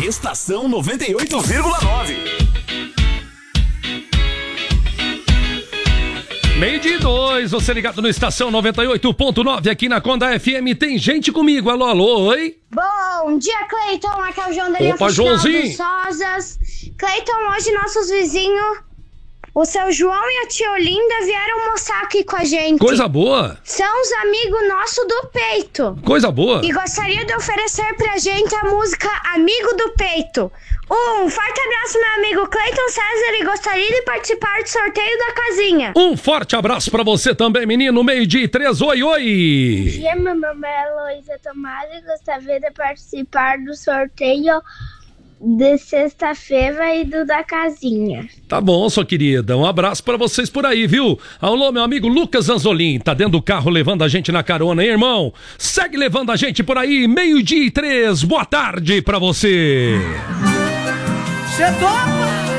Estação 98,9. 12:02, você ligado no Estação 98.9 aqui na Conda FM. Tem gente comigo, alô, alô, oi? Bom dia, Cleiton, aqui é o João da Linha Opa, Oficial Joãozinho. dos Sozas. Cleiton, hoje nossos vizinhos, o seu João e a tia Olinda vieram almoçar aqui com a gente. Coisa boa, São os amigos nossos do peito. coisa boa. E gostaria de oferecer pra gente a música Amigo do Peito. Um forte abraço, meu amigo Cleiton César, e gostaria de participar do sorteio da casinha. Um forte abraço pra você também, menino. 12:03, oi, oi. Bom dia, meu nome é Heloísa Tomás e gostaria de participar do sorteio de sexta-feira e do da casinha. Tá bom, sua querida. Um abraço pra vocês por aí, viu? Alô, meu amigo Lucas Anzolin, tá dentro do carro levando a gente na carona, hein, irmão? Segue levando a gente por aí, 12:03. Boa tarde pra você. Cê topa?